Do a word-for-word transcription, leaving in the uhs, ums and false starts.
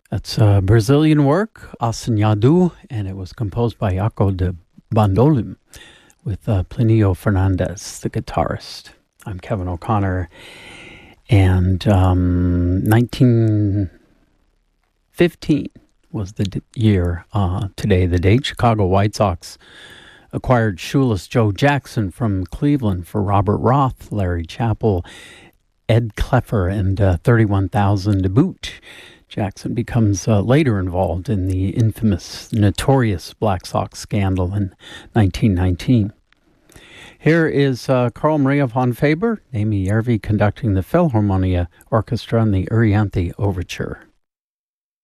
That's uh, Brazilian work, Assanhado, and it was composed by Jaco de Bandolim with uh, Plinio Fernandez, the guitarist. I'm Kevin O'Connor, and um, nineteen fifteen was the d- year uh, today, the date. Chicago White Sox acquired shoeless Joe Jackson from Cleveland for Robert Roth, Larry Chappell, Ed Kleffer, and uh, thirty-one thousand to boot. Jackson becomes uh, later involved in the infamous, notorious Black Sox scandal in nineteen nineteen. Here is uh, Carl Maria von Faber, Amy Järvi conducting the Philharmonia Orchestra in the Urianthe Overture.